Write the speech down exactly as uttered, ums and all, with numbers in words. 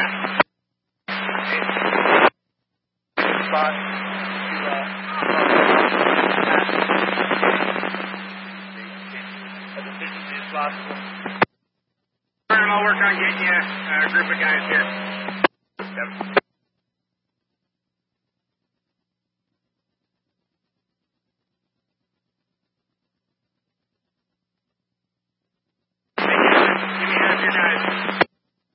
Spot. As efficiently as possible. I'll work on getting you a group of guys here. Yep.